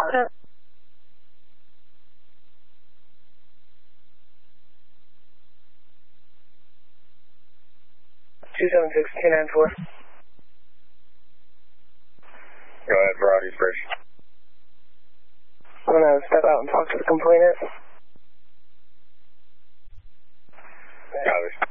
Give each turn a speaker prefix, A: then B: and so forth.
A: 276-294.
B: Go ahead, Variety's Bridge.
A: I'm going to step out and talk to the complainant.
B: Copy.